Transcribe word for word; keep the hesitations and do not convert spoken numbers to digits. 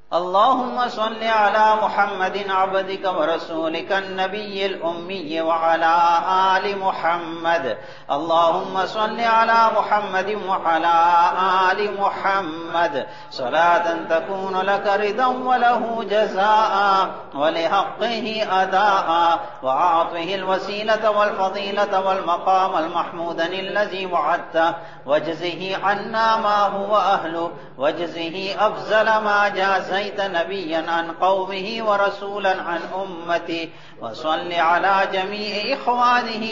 अल्लाहुम्मा सल्लि अला मुहम्मदिन अब्दिका व रसूलिका नबिय्यिल उम्मी व अला आलि मुहम्मद। अल्लाहुम्मा सल्लि अला मुहम्मदिन व अला आलि मुहम्मद सलातन तकूनु लका रिदन व लहू जज़ाअ व लिहक़्क़िहि अदाअ व आतिहिल वसीलता वल फ़ज़ीलता वल मक़ामल महमूदन अल्लज़ी वअदतहु वजज़िहि अन्ना मा हुवा अहलुहु वजज़िहि अफ़ज़ल मा जाज़ैत नबिय्यन अन क़ौमिहि व रसूलन अन उम्मतिहि व सल्लि अला जमीइ इख़वानिहि